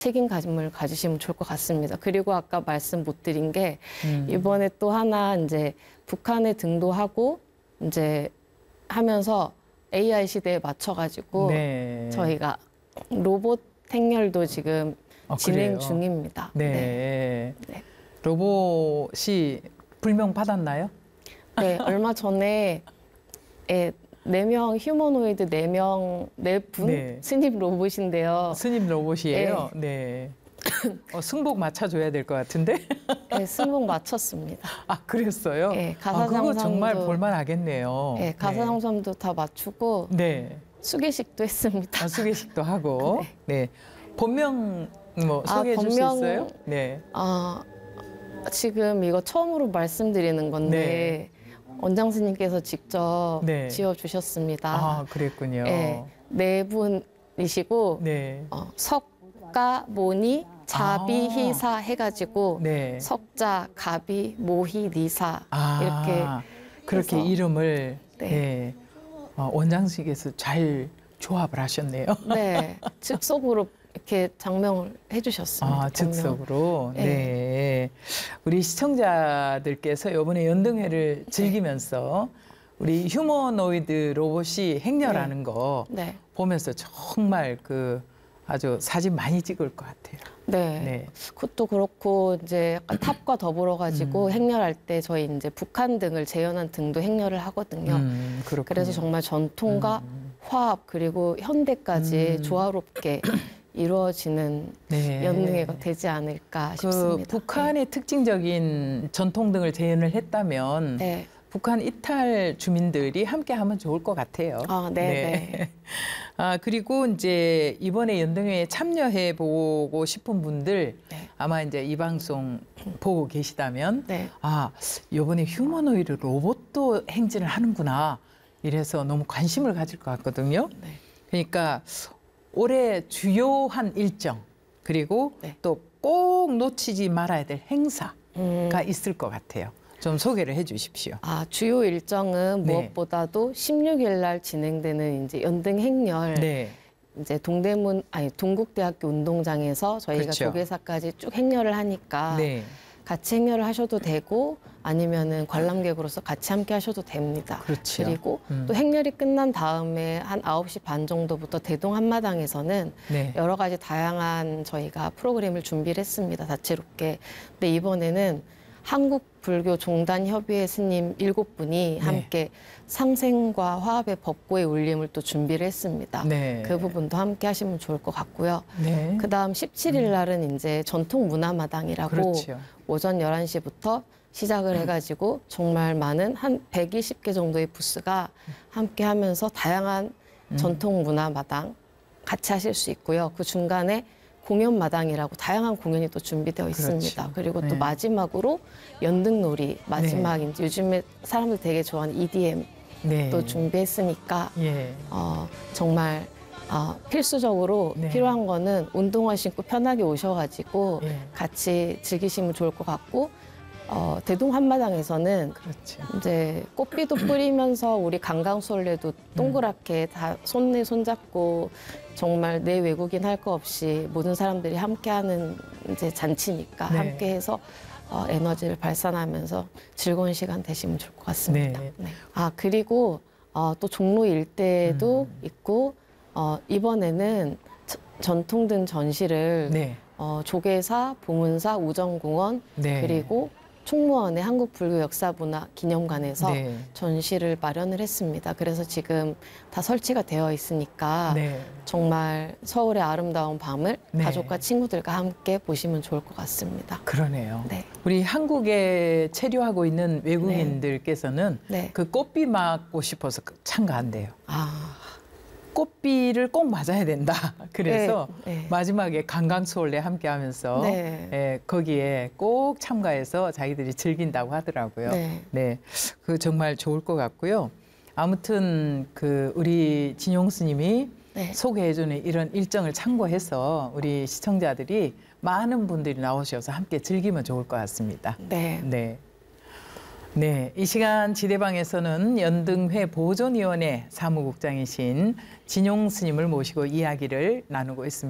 책임감을 가지시면 좋을 것 같습니다. 그리고 아까 말씀 못 드린 게 이번에 또 하나 이제 북한에 등도하고 이제 하면서 AI 시대에 맞춰가지고 네. 저희가 로봇 행렬도 지금 진행 그래요? 중입니다. 네. 네. 로봇이 불명 받았나요? 네, 얼마 전에 4명 휴머노이드 4분 네. 스님 로봇인데요. 스님 로봇이에요. 네. 승복 맞춰줘야 될 것 같은데? 네, 승복 맞췄습니다. 아, 그랬어요? 네, 그거 정말 볼만하겠네요. 네, 가사장점도 다 맞추고 네. 수계식도 했습니다. 수계식도 하고. 네. 본명 뭐 소개해 줄 수 본명, 있어요? 네. 지금 이거 처음으로 말씀드리는 건데 원장 스님께서 직접 네. 지어주셨습니다. 아, 그랬군요. 네 분이시고 네. 석가, 모니, 자비, 희사 해가지고 네. 석자, 가비, 모희, 니사 이렇게 그렇게 해서, 이름을 네. 원장님께서 잘 조합을 하셨네요. 네, 즉석으로 이렇게 장명을 해주셨습니다. 즉석으로. 네. 네. 우리 시청자들께서 이번에 연등회를 즐기면서 우리 휴머노이드 로봇이 행렬하는 거 보면서 정말 아주 사진 많이 찍을 것 같아요. 네. 그것도 그렇고 이제 약간 탑과 더불어 가지고 행렬할 때 저희 이제 북한 등을 재현한 등도 행렬을 하거든요. 그래서 정말 전통과 화합 그리고 현대까지 조화롭게 이루어지는 연등회가 되지 않을까 싶습니다. 북한의 특징적인 전통 등을 재현을 했다면 북한 이탈 주민들이 함께 하면 좋을 것 같아요. 네. 그리고 이제 이번에 연등회에 참여해 보고 싶은 분들 아마 이제 이 방송 보고 계시다면 이번에 휴머노이드 로봇도 행진을 하는구나. 이래서 너무 관심을 가질 것 같거든요. 그러니까 올해 주요한 일정 그리고 또 꼭 놓치지 말아야 될 행사가 있을 것 같아요. 좀 소개를 해 주십시오. 주요 일정은 무엇보다도 16일 날 진행되는 이제 연등 행렬. 이제 동국대학교 운동장에서 저희가 조계사까지 쭉 행렬을 하니까 같이 행렬을 하셔도 되고 아니면은 관람객으로서 같이 함께 하셔도 됩니다. 그리고 또 행렬이 끝난 다음에 한 9시 반 정도부터 대동 한마당에서는 여러 가지 다양한 저희가 프로그램을 준비를 했습니다. 다채롭게. 근데 이번에는 한국불교종단협의회 스님 7분이 함께 상생과 화합의 법고의 울림을 또 준비를 했습니다. 그 부분도 함께 하시면 좋을 것 같고요. 그다음 17일 날은 이제 전통문화마당이라고 오전 11시부터 시작을 해가지고 정말 많은 한 120개 정도의 부스가 함께 하면서 다양한 전통문화마당 같이 하실 수 있고요. 그 중간에 공연마당이라고 다양한 공연이 또 준비되어 있습니다. 그리고 또 마지막으로 연등놀이, 마지막 이제 요즘에 사람들 되게 좋아하는 EDM 또 준비했으니까 정말 필수적으로 필요한 거는 운동화 신고 편하게 오셔가지고 같이 즐기시면 좋을 것 같고 대동 한마당에서는 이제 꽃비도 뿌리면서 우리 강강술래도 동그랗게 다 손에 손잡고 정말 내 외국인 할 거 없이 모든 사람들이 함께하는 이제 잔치니까 함께해서 에너지를 발산하면서 즐거운 시간 되시면 좋을 것 같습니다. 그리고 또 종로 일대도 있고 이번에는 전통등 전시를 조계사, 봉은사, 우정공원 그리고 충무원의 한국불교역사문화기념관에서 전시를 마련을 했습니다. 그래서 지금 다 설치가 되어 있으니까 정말 서울의 아름다운 밤을 가족과 친구들과 함께 보시면 좋을 것 같습니다. 그러네요. 우리 한국에 체류하고 있는 외국인들께서는 그 꽃비 맞고 싶어서 참가한대요. 꽃비를 꼭 맞아야 된다. 그래서 마지막에 강강수월래 함께 하면서 거기에 꼭 참가해서 자기들이 즐긴다고 하더라고요. 그 정말 좋을 것 같고요. 아무튼 우리 진용 스님이 소개해주는 이런 일정을 참고해서 우리 시청자들이 많은 분들이 나오셔서 함께 즐기면 좋을 것 같습니다. 이 시간 지대방에서는 연등회 보존위원회 사무국장이신 진용 스님을 모시고 이야기를 나누고 있습니다.